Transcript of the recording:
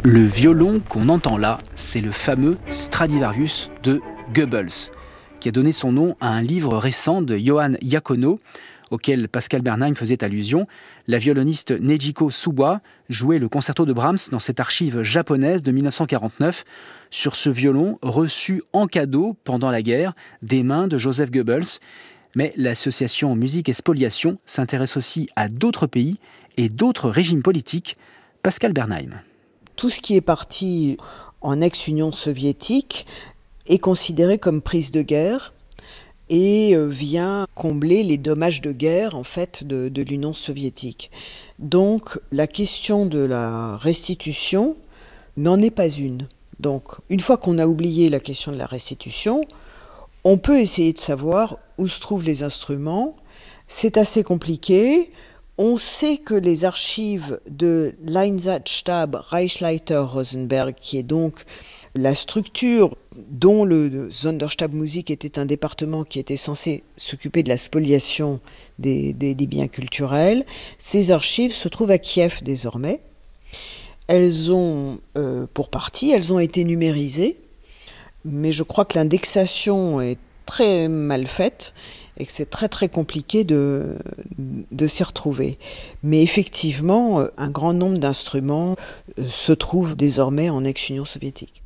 Le violon qu'on entend là, c'est le fameux Stradivarius de Goebbels, qui a donné son nom à un livre récent de Johann Iacono, auquel Pascal Bernheim faisait allusion. La violoniste Nejiko Suwa jouait le concerto de Brahms dans cette archive japonaise de 1949 sur ce violon reçu en cadeau pendant la guerre des mains de Joseph Goebbels. Mais l'association Musique et Spoliation s'intéresse aussi à d'autres pays et d'autres régimes politiques. Pascal Bernheim. Tout ce qui est parti en ex-Union soviétique est considéré comme prise de guerre et vient combler les dommages de guerre en fait de l'Union soviétique. Donc la question de la restitution n'en est pas une. Donc une fois qu'on a oublié la question de la restitution, on peut essayer de savoir où se trouvent les instruments. C'est assez compliqué. On sait que les archives de l'Einsatzstab Reichsleiter Rosenberg, qui est donc la structure dont le Sonderstabmusik était un département qui était censé s'occuper de la spoliation des biens culturels, ces archives se trouvent à Kiev désormais. Elles ont, pour partie, elles ont été numérisées, mais je crois que l'indexation est très mal faite et que c'est très très compliqué de s'y retrouver. Mais effectivement, un grand nombre d'instruments se trouvent désormais en ex-Union soviétique.